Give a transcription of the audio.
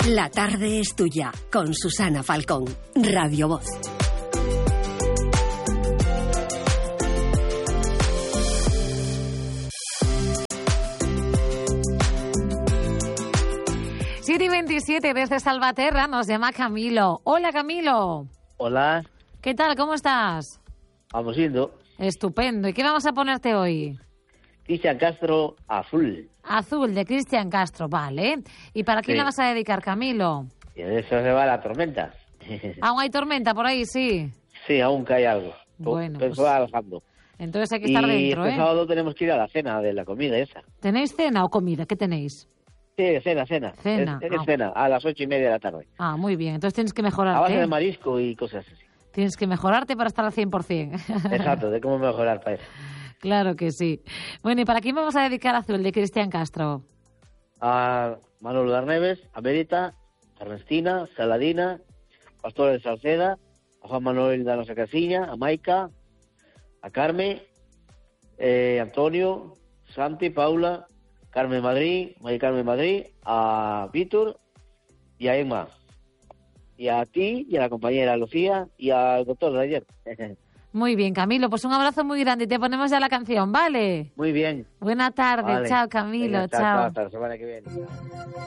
La tarde es tuya, con Susana Falcón, Radio Voz. Siete 27 desde Salvaterra nos llama Camilo. Hola, Camilo. Hola. ¿Qué tal? ¿Cómo estás? Vamos yendo. Estupendo. ¿Y qué vamos a ponerte hoy? Cristian Castro, Azul. Azul, de Cristian Castro, vale. ¿Y para quién Sí. la vas a dedicar, Camilo? Y de eso se va la tormenta. ¿Aún hay tormenta por ahí? Sí. Sí, aún cae algo. Bueno, Pero pues se va alejando. entonces hay que estar Y dentro, este ¿eh? sábado tenemos que ir a la cena de la comida esa. ¿Tenéis cena o comida? ¿Qué tenéis? Sí, cena. Cena, Es cena, a las 8:30 de la tarde. Ah, muy bien. Entonces tienes que A base mejorarte. de marisco y cosas así. Tienes que mejorarte para estar al 100%. Exacto, de cómo mejorar para eso. Claro que sí. Bueno, ¿y para quién vamos a dedicar Azul, de Cristian Castro? A Manolo Darneves, a Berita, a Ernestina, Saladina, Pastor de Salceda, a Juan Manuel Danosa Casiña, a Maica, a Carmen, Antonio, Santi, Paula, Carmen Madrid, María Carmen Madrid, a Víctor y a Emma. Y a ti y a la compañera Lucía y al doctor de ayer. Muy bien, Camilo. Pues un abrazo muy grande y te ponemos ya la canción, ¿vale? Muy bien. Buena tarde. Vale. Chao, Camilo. Venga, chao. hasta la semana que viene.